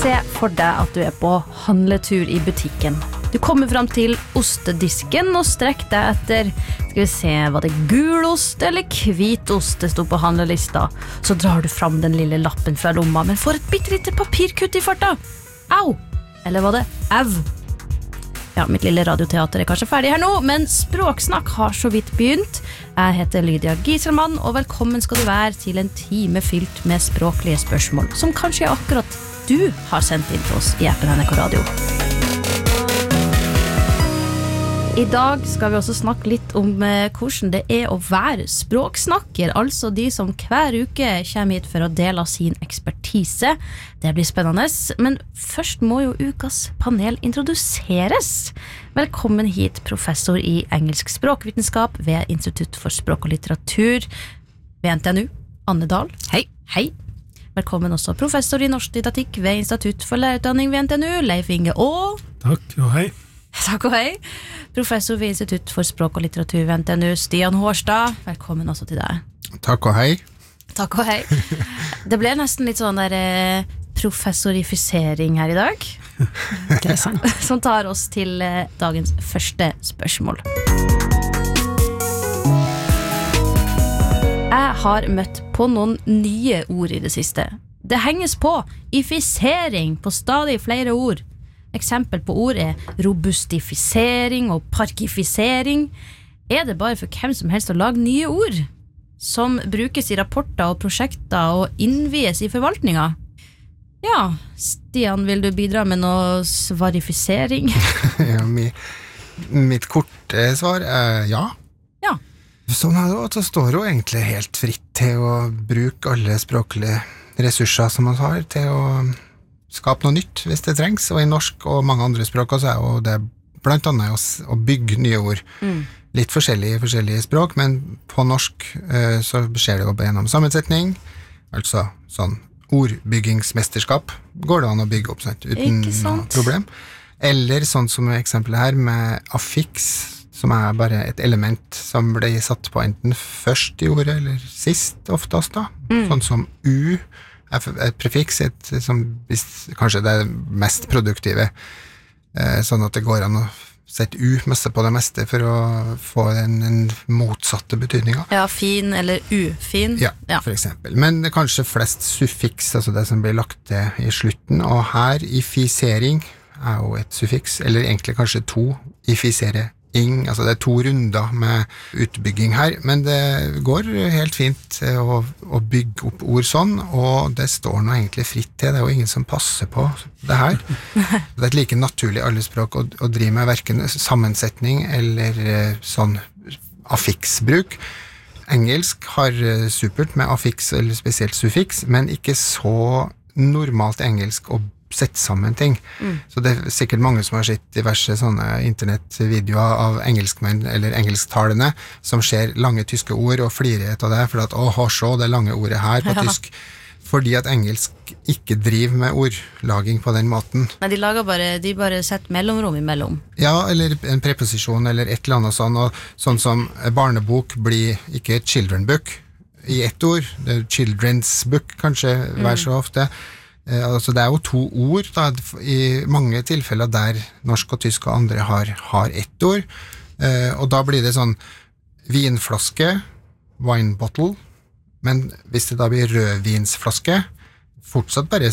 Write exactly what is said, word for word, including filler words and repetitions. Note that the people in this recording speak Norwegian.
Se for deg at du er på handletur i butikken. Du kommer fram til ostedisken og strekk deg etter, skal vi se, var det gulost eller hvitost det stod på handlelista. Så drar du fram den lille lappen fra lomma, men får et bittelite papirkutt i farta. Au! Eller var det au? Ja, mitt lille radioteater er kanskje ferdig her nå, men Språksnakk har så vidt begynt. Jeg heter Lydia Gieselmann, og velkommen skal du være til en time fylt med språklige spørsmål, som kanskje er akkurat du har sendt inn til oss i appen N R K Radio. I dag skal vi også snakke litt om eh, hvordan det er å være språksnakker, altså de som hver uke kommer hit for å dele sin ekspertise. Det blir spennende, men først må jo ukas panel introduseres. Velkommen hit, professor i engelsk språkvitenskap ved Institutt for språk og litteratur ved N T N U, Anne Dahl. Hei. Hei. Velkommen også professor i norsk didaktikk ved Institutt for lærerutdanning ved N T N U, Leif Inge og... Takk og hei. Takk og hei. Professor ved Institutt for språk og litteratur ved N T N U, Stian Hårstad. Velkommen også til deg. Takk og hei. Takk og hei. Det ble nesten litt sånn der eh, professorifisering her i dag. Det er sant. Som tar oss til eh, dagens første spørsmål. Jeg har møtt på noen nye ord i det siste. Det henges på ifisering på stadig flere ord. Eksempel på ord er robustifisering og parkifisering. Er det bare for hvem som helst å lage nye ord som brukes i rapporter og prosjekter og innvies i forvaltninga? Ja, Stian, vil du bidra med noe svarifisering? Ja, mi- mitt korte svar er ja. Ja. Sånn er det, og så står jo egentlig helt fritt til å bruke alle språklige ressurser som man har til å skape noe nytt hvis det trengs, og i norsk og mange andre språk også er jo det blant annet å, s- å bygge nye ord. Mm. Litt forskjellige i forskjellige språk, men på norsk eh, så skjer det jo gjennom sammensetning, altså sånn ordbyggingsmesterskap går det an å bygge opp, sant, uten noe problem. Eller sånn som eksempelet her med affiks, som er bare et element som ble satt på enten først i ordet eller sist oftest da, mm. sånn som u, et prefiks, et, som hvis, kanskje det er mest produktive, eh, sånn at det går an å sette u mest på det meste for å få den, den motsatte betydningen. Ja, fin eller ufin. Ja, ja, for eksempel. Men det er kanskje flest suffiks, altså det som blir lagt til i slutten, og her ifisering er jo et suffiks, eller egentlig kanskje to ifisere ing, altså det er to runder med utbygging her, men det går helt fint å, å bygge opp ord sånn, og det står nå egentlig fritt til, det er jo ingen som passer på det her. Det er like naturlig i alle språk å, å drive med hverken sammensetning eller sånn affiksbruk. Engelsk har supert med affiks eller spesielt suffiks, men ikke så normalt engelsk å sett sammen ting. Mm. Så det er sikkert mange som har sett diverse sånne internettvideoer av engelskmenn eller engelsktalende som ser lange tyske ord og flirer etter det, for at, åh, så det lange ordet her på ja. Tysk. Fordi at engelsk ikke driver med ordlaging på den måten. Nei, de lager bare, de bare setter mellomrom imellom. Ja, eller en preposisjon eller et eller annet sånn, og sånn som barnebok blir ikke children book i ett ord, det er children's book kanskje mm. hver så ofte. Eh, altså det er jo to ord da, i mange tilfeller der norsk og tysk og andre har, har ett ord, eh, og da blir det sånn vinflaske, wine bottle, men hvis det da blir rødvinsflaske, fortsatt bare